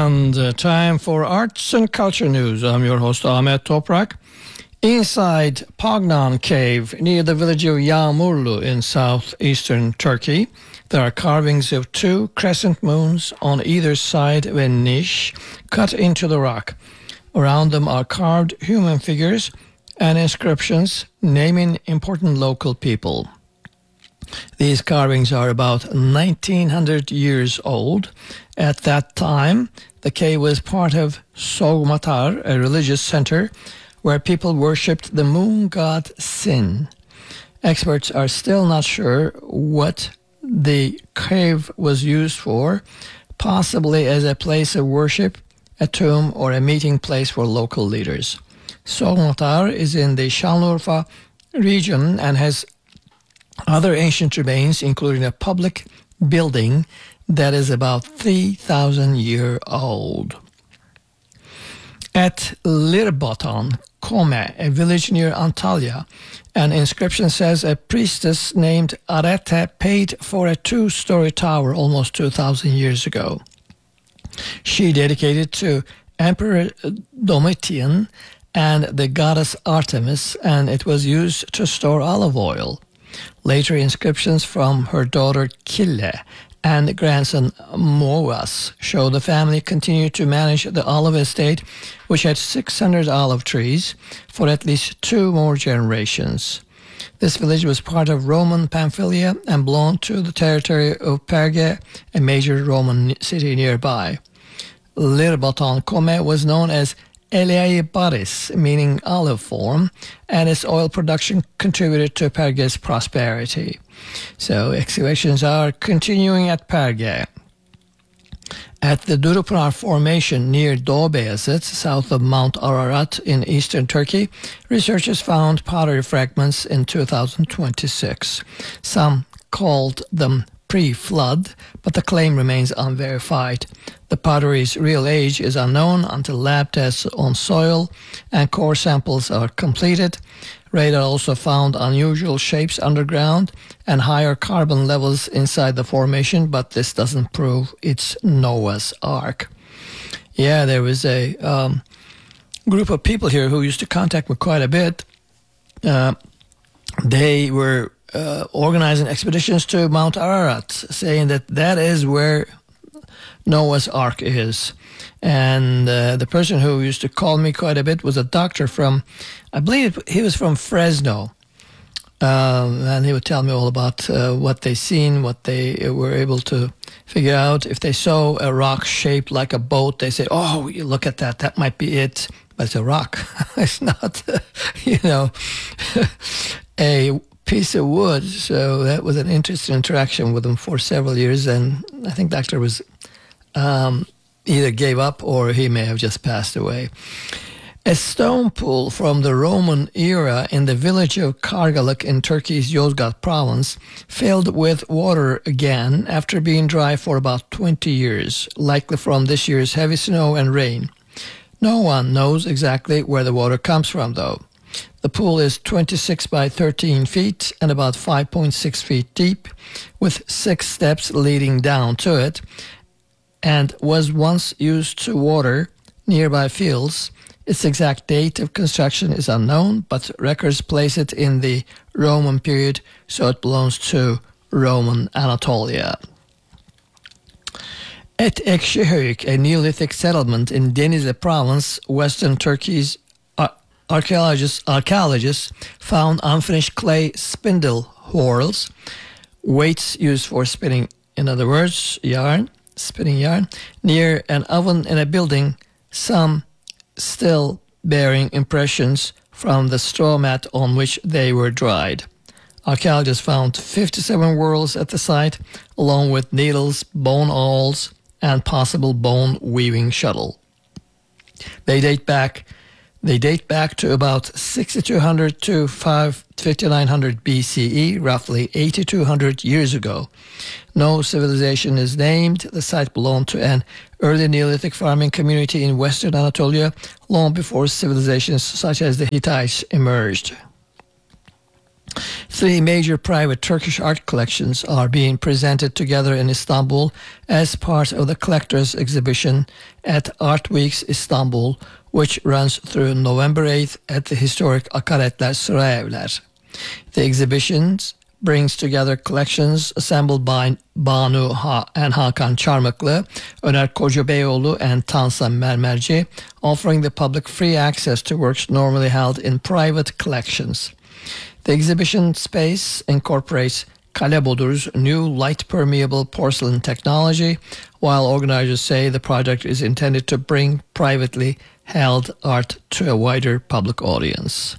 and time for arts and culture news. I'm your host Ahmet Toprak. Inside Pagnan Cave near the village of Yağmurlu in southeastern Turkey, there are carvings of two crescent moons on either side of a niche cut into the rock. Around them are carved human figures and inscriptions naming important local people. These carvings are about 1900 years old. At that time, the cave was part of Sogmatar, a religious center where people worshipped the moon god Sin. Experts are still not sure what the cave was used for, possibly as a place of worship, a tomb, or a meeting place for local leaders. Sogmatar is in the Şanlıurfa region and has other ancient remains, including a public building that is about 3,000 years old. At Lirbatan Kome, a village near Antalya, an inscription says a priestess named Arete paid for a two-story tower almost 2,000 years ago. She dedicated to Emperor Domitian and the goddess Artemis, and it was used to store olive oil. Later inscriptions from her daughter Kille and grandson Moas show the family continued to manage the olive estate, which had 600 olive trees, for at least two more generations. This village was part of Roman Pamphylia and belonged to the territory of Perge, a major Roman city nearby. Lirbatan Kome was known as Eliai Baris, meaning olive form, and its oil production contributed to Perge's prosperity. So excavations are continuing at Perge. At the Durupınar Formation near Doğubeyazıt, south of Mount Ararat in eastern Turkey, researchers found pottery fragments in 2026. Some called them pre-flood, but the claim remains unverified. The pottery's real age is unknown until lab tests on soil and core samples are completed. Radar also found unusual shapes underground and higher carbon levels inside the formation, but this doesn't prove it's Noah's Ark. Yeah, there was a group of people here who used to contact me quite a bit. They were organizing expeditions to Mount Ararat, saying that that is where Noah's Ark is. And the person who used to call me quite a bit was a doctor from, I believe he was from Fresno. And he would tell me all about what they seen, what they were able to figure out. If they saw a rock shaped like a boat, they say, oh, you look at that, that might be it. But it's a rock. It's not, a piece of wood. So that was an interesting interaction with him for several years. And I think doctor was either gave up or he may have just passed away. A stone pool from the Roman era in the village of Kargalık in Turkey's Yozgat province filled with water again after being dry for about 20 years, likely from this year's heavy snow and rain. No one knows exactly where the water comes from, though. The pool is 26 by 13 feet and about 5.6 feet deep, with 6 steps leading down to it, and was once used to water nearby fields. Its exact date of construction is unknown, but records place it in the Roman period, so it belongs to Roman Anatolia. At Ekşihöyük, a Neolithic settlement in Denizli province, western Turkey's archaeologists found unfinished clay spindle whorls, weights used for spinning, in other words, spinning yarn, near an oven in a building, some still bearing impressions from the straw mat on which they were dried. Archaeologists found 57 whorls at the site, along with needles, bone awls, and possible bone weaving shuttle. They date back to about 6200 to 5900 BCE, roughly 8200 years ago. No civilization is named. The site belonged to an early Neolithic farming community in western Anatolia long before civilizations such as the Hittites emerged. 3 major private Turkish art collections are being presented together in Istanbul as part of the collectors' exhibition at Art Weeks Istanbul, which runs through November 8th at the historic Akaretler Sıraevler. The exhibitions brings together collections assembled by Banu and Hakan Çarmıklı, Öner Kocabeyoğlu and Tansa Mermerci, offering the public free access to works normally held in private collections. The exhibition space incorporates Kale Bodur's new light-permeable porcelain technology, while organizers say the project is intended to bring privately held art to a wider public audience.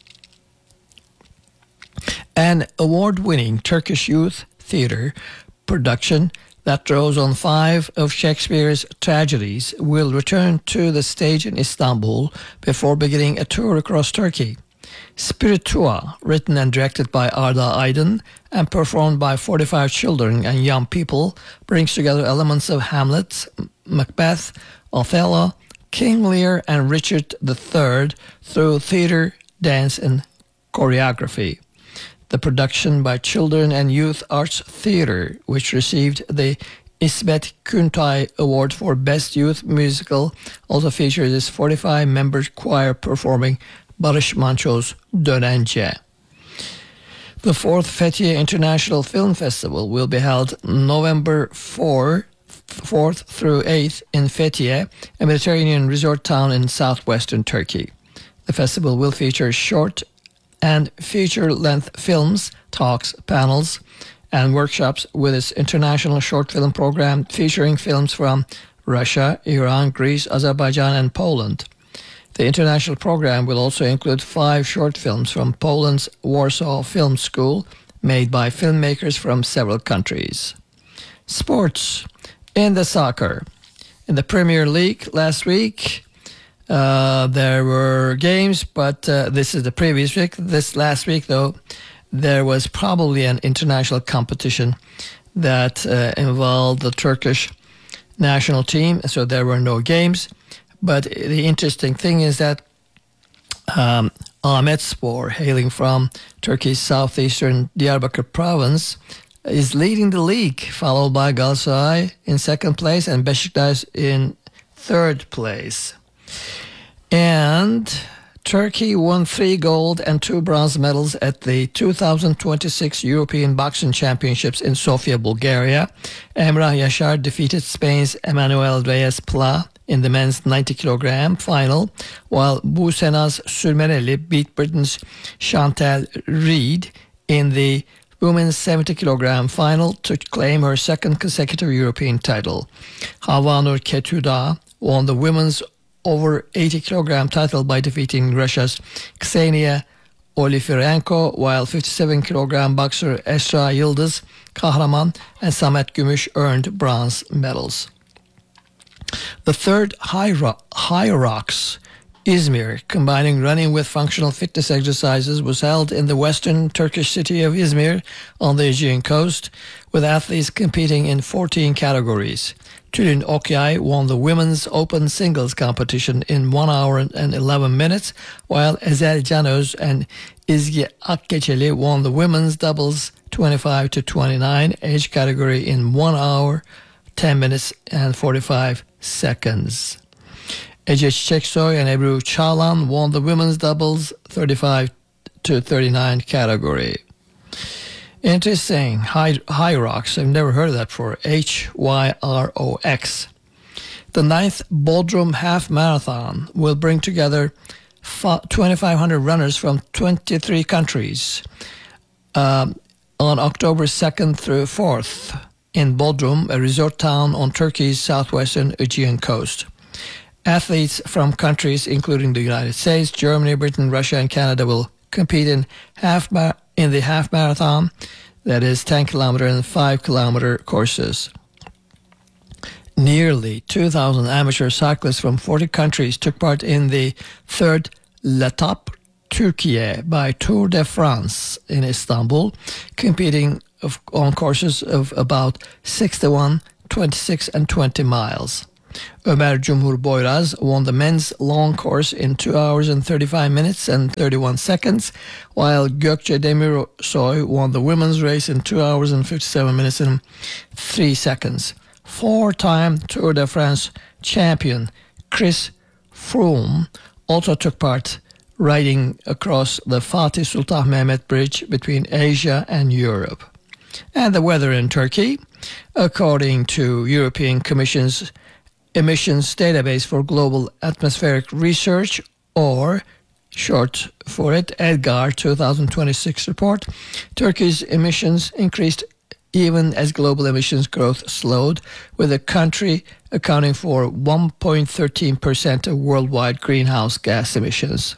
An award-winning Turkish youth theater production that draws on 5 of Shakespeare's tragedies will return to the stage in Istanbul before beginning a tour across Turkey. Spiritua, written and directed by Arda Aydın and performed by 45 children and young people, brings together elements of Hamlet, Macbeth, Othello, King Lear, and Richard III through theater, dance, and choreography. The production by Children and Youth Arts Theater, which received the İsmet Küntay Award for Best Youth Musical, also features its 45-member choir performing Barış Manço's Dönence. The 4th Fethiye International Film Festival will be held November 4th through 8th in Fethiye, a Mediterranean resort town in southwestern Turkey. The festival will feature short and feature-length films, talks, panels, and workshops with its international short film program featuring films from Russia, Iran, Greece, Azerbaijan, and Poland. The international program will also include 5 short films from Poland's Warsaw Film School, made by filmmakers from several countries. Sports. In the soccer. In the Premier League last week, there were games, but this is the previous week. This last week, though, there was probably an international competition that involved the Turkish national team, so there were no games. But the interesting thing is that Ahmetspor, hailing from Turkey's southeastern Diyarbakir province, is leading the league, followed by Galatasaray in second place and Beşiktaş in third place. And Turkey won 3 gold and 2 bronze medals at the 2026 European Boxing Championships in Sofia, Bulgaria. Emrah Yaşar defeated Spain's Emmanuel Reyes-Pla in the men's 90 kilogram final, while Busenaz Sürmeneli beat Britain's Chantal Reed in the women's 70 kilogram final to claim her 2nd consecutive European title. Havanur Ketuda won the women's over 80 kilogram title by defeating Russia's Ksenia Olifirenko, while 57 kilogram boxer Esra Yıldız Kahraman and Samet Gümüş earned bronze medals. The 3rd High Rocks Izmir, combining running with functional fitness exercises, was held in the western Turkish city of Izmir on the Aegean coast, with athletes competing in 14 categories. Tülin Okyay won the women's open singles competition in 1 hour and 11 minutes, while Ezel Canöz and Izgi Akgeçeli won the women's doubles 25 to 29 age category in 1 hour, 10 minutes and 45 seconds. Ece Çiçeksoy and Ebru Çağlan won the women's doubles 35 to 39 category. Interesting. Hyrox. I've never heard of that before. Hyrox. The 9th Bodrum Half Marathon will bring together 2,500 runners from 23 countries on October 2nd through 4th in Bodrum, a resort town on Turkey's southwestern Aegean coast. Athletes from countries including the United States, Germany, Britain, Russia, and Canada will compete in the half marathon, that is 10 kilometer and 5 kilometer courses. Nearly 2,000 amateur cyclists from 40 countries took part in the 3rd L'Étape Türkiye by Tour de France in Istanbul, competing on courses of about 61, 26, and 20 miles. Ömer Cumhur Boyraz won the men's long course in 2 hours and 35 minutes and 31 seconds, while Gökçe Demirsoy won the women's race in 2 hours and 57 minutes and 3 seconds. Four-time Tour de France champion Chris Froome also took part riding across the Fatih Sultan Mehmet Bridge between Asia and Europe. And the weather in Turkey, according to European Commission's Emissions Database for Global Atmospheric Research, or short for it, EDGAR 2026 report, Turkey's emissions increased even as global emissions growth slowed, with the country accounting for 1.13% of worldwide greenhouse gas emissions.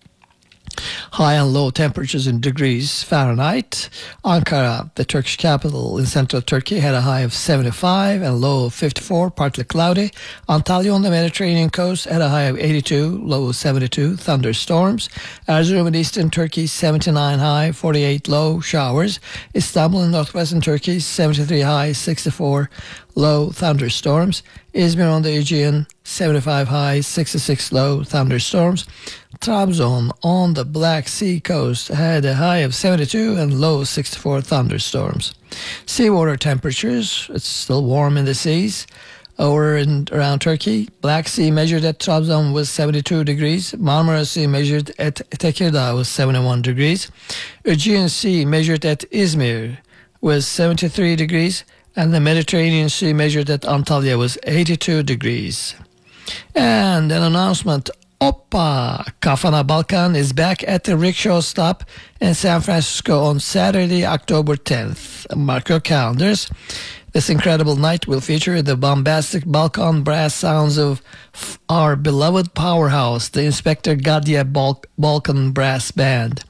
High and low temperatures in degrees Fahrenheit. Ankara, the Turkish capital in central Turkey, had a high of 75 and low of 54, partly cloudy. Antalya on the Mediterranean coast had a high of 82, low of 72, thunderstorms. Erzurum in eastern Turkey, 79 high, 48 low, showers. Istanbul in northwestern Turkey, 73 high, 64 low, thunderstorms. Izmir on the Aegean, 75 high, 66 low, thunderstorms. Trabzon on the Black Sea coast had a high of 72 and low of 64, thunderstorms. Seawater temperatures, it's still warm in the seas. Over and around Turkey, Black Sea measured at Trabzon was 72 degrees. Marmara Sea measured at Tekirdağ was 71 degrees. Aegean Sea measured at Izmir was 73 degrees. And the Mediterranean Sea measured at Antalya was 82 degrees. And an announcement, Oppa Kafana Balkan is back at the rickshaw stop in San Francisco on Saturday, October 10th. Mark your calendars. This incredible night will feature the bombastic Balkan brass sounds of our beloved powerhouse, the Inspector Gadya Balkan Brass Band.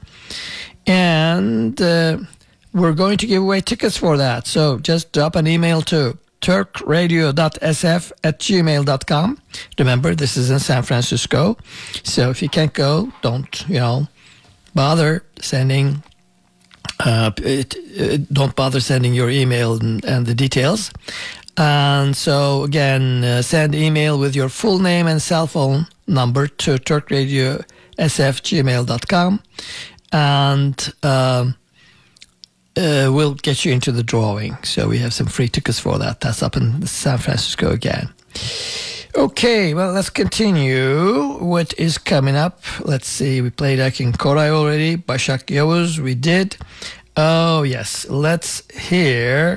And we're going to give away tickets for that. So just drop an email to turkradio.sf@gmail.com. Remember, this is in San Francisco. So if you can't go, don't, bother sending your email and the details. And so again, send email with your full name and cell phone number to turkradio@sf@gmail.com. And we'll get you into the drawing. So we have some free tickets for that. That's up in San Francisco again. Okay, well, let's continue. What is coming up? Let's see. We played Akin Koray already. Başak Yavuz, we did. Oh, yes. Let's hear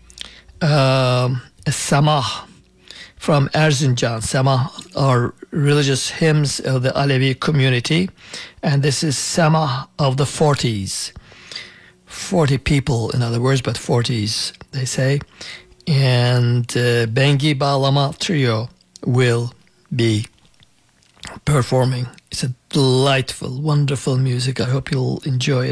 Samah from Erzincan. Samah are religious hymns of the Alevi community. And this is Samah of the 40s. 40 people, in other words, but 40s, they say. And Bengi Bağlama Trio will be performing. It's a delightful, wonderful music. I hope you'll enjoy it.